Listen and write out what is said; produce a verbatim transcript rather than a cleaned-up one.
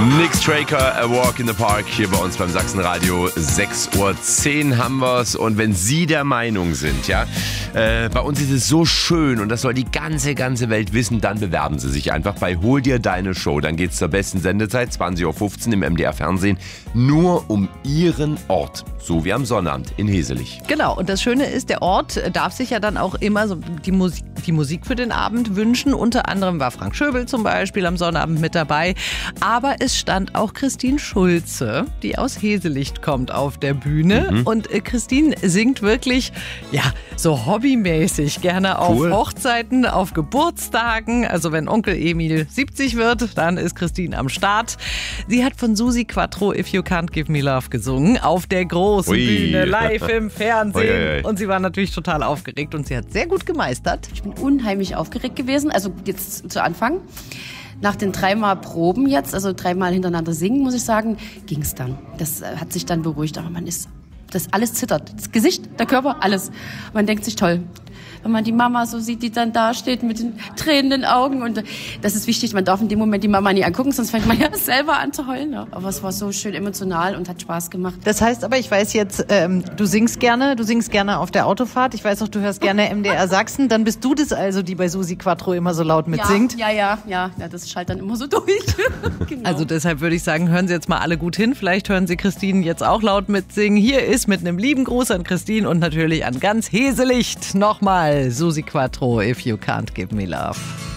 Nick Straker, A Walk in the Park, hier bei uns beim Sachsenradio. sechs Uhr zehn haben wir's. Und wenn Sie der Meinung sind, ja, äh, bei uns ist es so schön und das soll die ganze, ganze Welt wissen, dann bewerben Sie sich einfach bei Hol dir deine Show. Dann geht's zur besten Sendezeit, zwanzig Uhr fünfzehn im M D R Fernsehen, nur um Ihren Ort. So wie am Sonnabend in Heselich. Genau, und das Schöne ist, der Ort darf sich ja dann auch immer so die Musik, die Musik für den Abend wünschen. Unter anderem war Frank Schöbel zum Beispiel am Sonnabend mit dabei. Aber es stand auch Christine Schulze, die aus Heselicht kommt, auf der Bühne. Mhm. Und äh, Christine singt wirklich, ja, so hobbymäßig, gerne auf cool. Hochzeiten, auf Geburtstagen. Also wenn Onkel Emil siebzig wird, dann ist Christine am Start. Sie hat von Susi Quattro If You Can't Give Me Love gesungen, auf der großen Ui. Bühne, live im Fernsehen. Ui, ui. Und sie war natürlich total aufgeregt und sie hat sehr gut gemeistert. Ich bin unheimlich aufgeregt gewesen, also jetzt zu Anfang. Nach den dreimal Proben jetzt, also dreimal hintereinander singen, muss ich sagen, ging es dann. Das äh, hat sich dann beruhigt, aber man ist, das alles zittert. Das Gesicht, der Körper, alles. Man denkt sich, toll. Wenn man die Mama so sieht, die dann da steht mit den tränenden Augen. Und das ist wichtig, man darf in dem Moment die Mama nie angucken, sonst fängt man ja selber an zu heulen. Aber es war so schön emotional und hat Spaß gemacht. Das heißt aber, ich weiß jetzt, ähm, du singst gerne, du singst gerne auf der Autofahrt. Ich weiß auch, du hörst gerne M D R Sachsen. Dann bist du das also, die bei Susi Quattro immer so laut mitsingt? Ja, ja, ja, ja, ja, das schallt dann immer so durch. Genau. Also deshalb würde ich sagen, hören Sie jetzt mal alle gut hin. Vielleicht hören Sie Christine jetzt auch laut mitsingen. Hier ist mit einem lieben Gruß an Christine und natürlich an ganz Heselicht nochmal Susi Quattro, If You Can't Give Me Love.